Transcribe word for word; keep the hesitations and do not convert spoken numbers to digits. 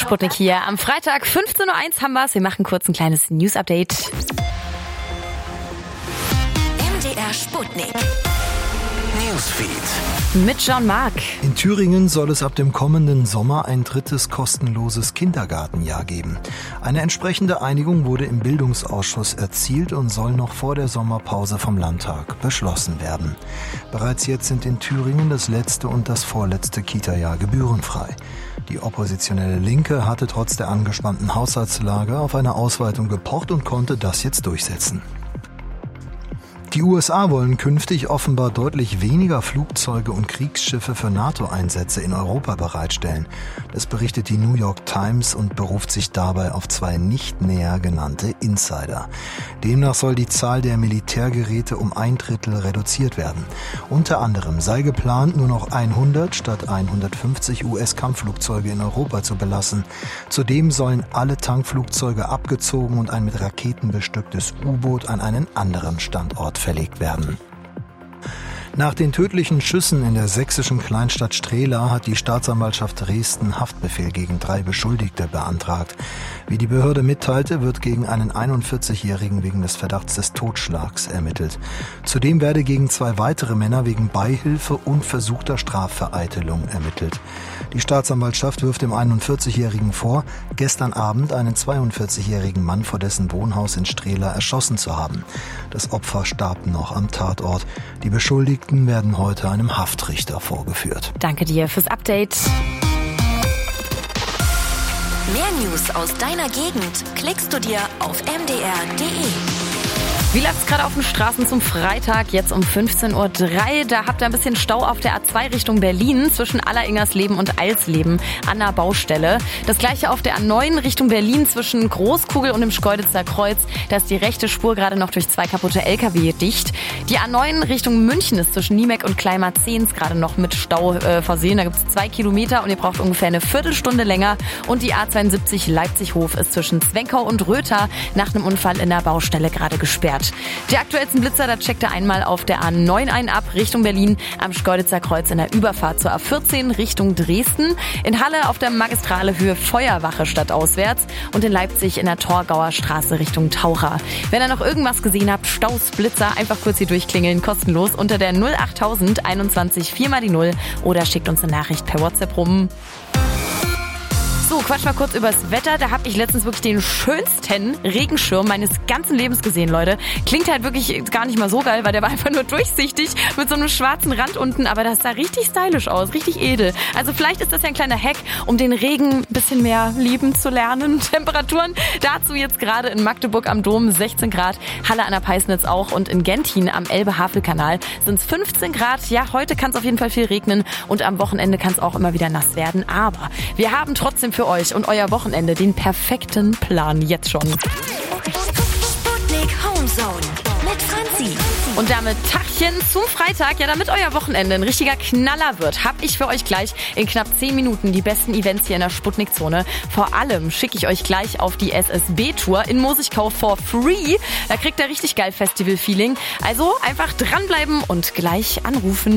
Sputnik hier. Am Freitag fünfzehn Uhr eins haben wir's. Wir machen kurz ein kleines News-Update. M D R Sputnik. Newsfeed. Mit Jean-Marc. In Thüringen soll es ab dem kommenden Sommer ein drittes kostenloses Kindergartenjahr geben. Eine entsprechende Einigung wurde im Bildungsausschuss erzielt und soll noch vor der Sommerpause vom Landtag beschlossen werden. Bereits jetzt sind in Thüringen das letzte und das vorletzte Kita-Jahr gebührenfrei. Die oppositionelle Linke hatte trotz der angespannten Haushaltslage auf eine Ausweitung gepocht und konnte das jetzt durchsetzen. Die U S A wollen künftig offenbar deutlich weniger Flugzeuge und Kriegsschiffe für NATO-Einsätze in Europa bereitstellen. Das berichtet die New York Times und beruft sich dabei auf zwei nicht näher genannte Insider. Demnach soll die Zahl der Militärgeräte um ein Drittel reduziert werden. Unter anderem sei geplant, nur noch hundert statt hundertfünfzig U S-Kampfflugzeuge in Europa zu belassen. Zudem sollen alle Tankflugzeuge abgezogen und ein mit Raketen bestücktes U-Boot an einen anderen Standort verlegt werden. Nach den tödlichen Schüssen in der sächsischen Kleinstadt Strehla hat die Staatsanwaltschaft Dresden Haftbefehl gegen drei Beschuldigte beantragt. Wie die Behörde mitteilte, wird gegen einen einundvierzigjährigen wegen des Verdachts des Totschlags ermittelt. Zudem werde gegen zwei weitere Männer wegen Beihilfe und versuchter Strafvereitelung ermittelt. Die Staatsanwaltschaft wirft dem einundvierzigjährigen vor, gestern Abend einen zweiundvierzigjährigen Mann vor dessen Wohnhaus in Strehla erschossen zu haben. Das Opfer starb noch am Tatort. Die Beschuldigten werden heute einem Haftrichter vorgeführt. Danke dir fürs Update. Mehr News aus deiner Gegend klickst du dir auf m d r punkt d e. Wie läuft's gerade auf den Straßen zum Freitag, jetzt um fünfzehn Uhr drei? Da habt ihr ein bisschen Stau auf der A zwei Richtung Berlin zwischen Alleringersleben und Eilsleben an der Baustelle. Das gleiche auf der A neun Richtung Berlin zwischen Großkugel und dem Schkeuditzer Kreuz. Da ist die rechte Spur gerade noch durch zwei kaputte L K W dicht. Die A neun Richtung München ist zwischen Niemek und Kleinmarzehns gerade noch mit Stau äh, versehen. Da gibt's zwei Kilometer und ihr braucht ungefähr eine Viertelstunde länger. Und die A zweiundsiebzig Leipzig-Hof ist zwischen Zwenkau und Röther nach einem Unfall in der Baustelle gerade gesperrt. Die aktuellsten Blitzer, da checkt er einmal auf der A neun ein ab Richtung Berlin, am Schkeuditzer Kreuz in der Überfahrt zur A vierzehn Richtung Dresden, in Halle auf der Magistrale Höhe Feuerwache stadtauswärts und in Leipzig in der Torgauer Straße Richtung Taucher. Wenn ihr noch irgendwas gesehen habt, Staus, Blitzer, einfach kurz hier durchklingeln, kostenlos unter der null achttausend einundzwanzig vier mal die null oder schickt uns eine Nachricht per WhatsApp rum. So, quatsch mal kurz übers Wetter. Da habe ich letztens wirklich den schönsten Regenschirm meines ganzen Lebens gesehen, Leute. Klingt halt wirklich gar nicht mal so geil, weil der war einfach nur durchsichtig mit so einem schwarzen Rand unten. Aber das sah richtig stylisch aus, richtig edel. Also vielleicht ist das ja ein kleiner Hack, um den Regen ein bisschen mehr lieben zu lernen. Temperaturen dazu jetzt gerade in Magdeburg am Dom sechzehn Grad, Halle an der Peisnitz auch und in Gentin am Elbe-Havel-Kanal sind es fünfzehn Grad. Ja, heute kann es auf jeden Fall viel regnen und am Wochenende kann es auch immer wieder nass werden. Aber wir haben trotzdem für euch und euer Wochenende den perfekten Plan jetzt schon. Sputnik Homezone mit Franzi. Und damit Tachchen zum Freitag. Ja, damit euer Wochenende ein richtiger Knaller wird, habe ich für euch gleich in knapp zehn Minuten die besten Events hier in der Sputnik-Zone. Vor allem schicke ich euch gleich auf die S S B-Tour in Mosigkau for free. Da kriegt ihr richtig geil Festival-Feeling. Also einfach dranbleiben und gleich anrufen.